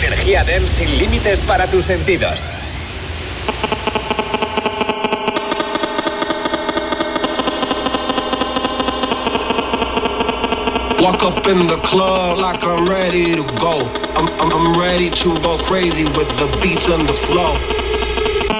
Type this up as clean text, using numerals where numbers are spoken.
Energía dance sin límites para tus sentidos. Walk up in the club like I'm ready to go. I'm ready to go crazy with the beats and the flow.